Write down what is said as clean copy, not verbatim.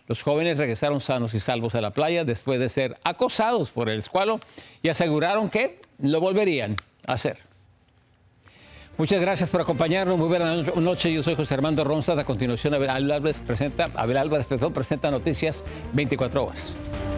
Los jóvenes regresaron sanos y salvos a la playa después de ser acosados por el escualo y aseguraron que lo volverían a hacer. Muchas gracias por acompañarnos. Muy buena noche. Yo soy José Armando Ronstadt. A continuación, Abel Álvarez presenta Noticias 24 horas.